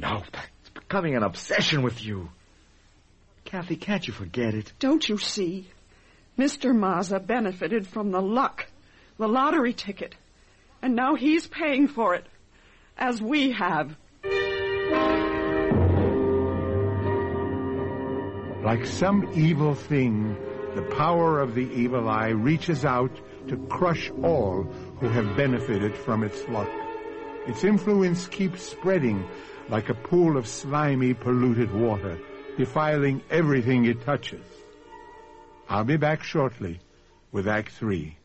No, it's becoming an obsession with you. Kathy, can't you forget it? Don't you see? Mr. Mazza benefited from the luck, the lottery ticket, and now he's paying for it, as we have. Like some evil thing, the power of the evil eye reaches out to crush all who have benefited from its luck. Its influence keeps spreading like a pool of slimy, polluted water, defiling everything it touches. I'll be back shortly with Act 3.